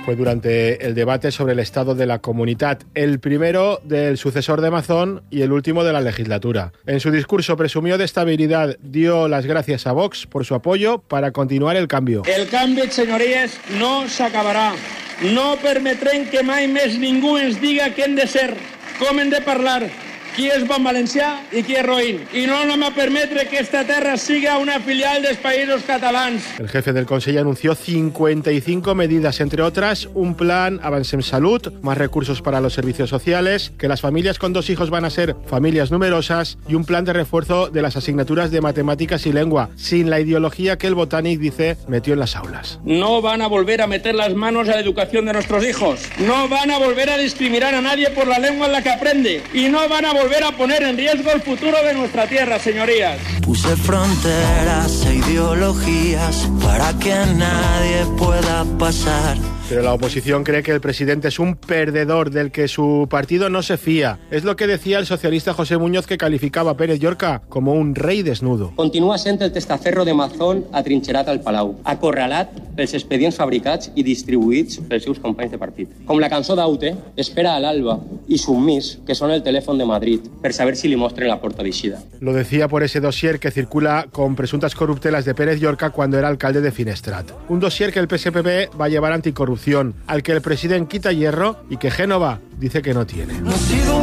Fue durante el debate sobre el estado de la comunidad, el primero del sucesor de Mazón y el último de la legislatura. En su discurso presumió de estabilidad, dio las gracias a Vox por su apoyo para continuar el cambio. El canvi, senyories, no s'acabarà. No permetrem que mai més ningú ens diga què hem de ser, com hem de parlar, qui és bon valencià i qui és roïn. I no anem a permetre que esta terra siga una filial dels països catalans. El jefe del Consell anunció 55 medidas, entre otras, un plan Avancem Salut, más recursos para los servicios sociales, que las familias con 2 hijos van a ser familias numerosas y un plan de refuerzo de las asignaturas de matemáticas y lengua, sin la ideología que el Botànic dice metió en las aulas. No van a volver a meter las manos a la educación de nuestros hijos. No van a volver a discriminar a nadie por la lengua en la que aprende. Y no van a volver a poner en riesgo el futuro de nuestra tierra, señorías. Puse fronteras e ideologías para que nadie pueda pasar. Pero la oposición cree que el presidente es un perdedor del que su partido no se fía. Es lo que decía el socialista José Muñoz, que calificaba a Pérez Llorca como un rei desnudo. Continua sent el testaferro de Mazón atrinxerat al Palau, acorralat pels expedients fabricats i distribuïts pels seus companys de partit. Com la cançó d'Aute, espera a l'alba i submís que sona el telèfon de Madrid per saber si li mostren la porta d'eixida. Lo decía por ese dossier que circula con presuntas corruptelas de Pérez Llorca cuando era alcalde de Finestrat. Un dossier que el PSPB va a llevar anticorrupción, al que el presidente quita hierro y que Génova dice que no tiene. No he sido